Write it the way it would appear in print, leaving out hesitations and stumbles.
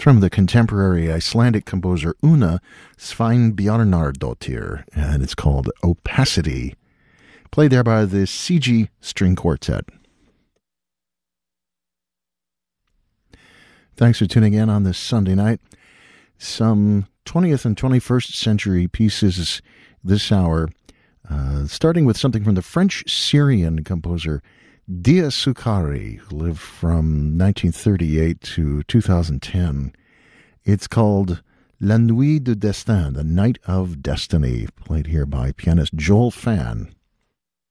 from the contemporary Icelandic composer Una Sveinbjarnardóttir, and it's called Opacity, played there by the CG String Quartet. Thanks for tuning in on this Sunday night. Some 20th and 21st century pieces this hour, starting with something from the French-Syrian composer Dia Succari, who lived from 1938 to 2010. It's called La Nuit de Destin, The Night of Destiny, played here by pianist Joel Fan.